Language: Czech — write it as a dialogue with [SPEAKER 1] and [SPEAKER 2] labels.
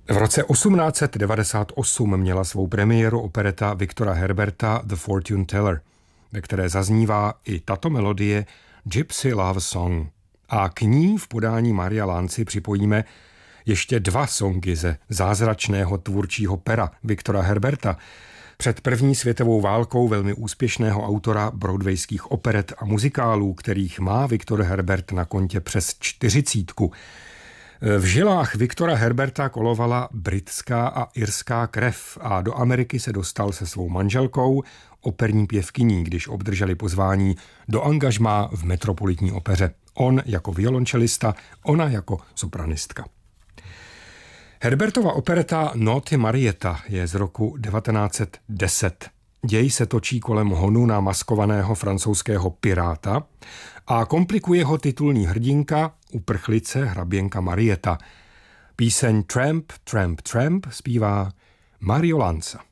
[SPEAKER 1] V roce 1898 měla svou premiéru opereta Victora Herberta The Fortune Teller, ve které zaznívá i tato melodie Gypsy Love Song. A k ní v podání Maria Lanzi připojíme ještě 2 songy ze zázračného tvůrčího pera Victora Herberta, před první světovou válkou velmi úspěšného autora broadwayských operet a muzikálů, kterých má Victor Herbert na kontě přes 40. V žilách Victora Herberta kolovala britská a irská krev a do Ameriky se dostal se svou manželkou, operní pěvkyní, když obdrželi pozvání do angažmá v Metropolitní opeře. On jako violončelista, ona jako sopranistka. Herbertova opereta Naughty Marietta je z roku 1910. Děj se točí kolem honu na maskovaného francouzského piráta a komplikuje ho titulní hrdinka, uprchlice hraběnka Marietta. Píseň Tramp, Tramp, Tramp zpívá Mario Lanza.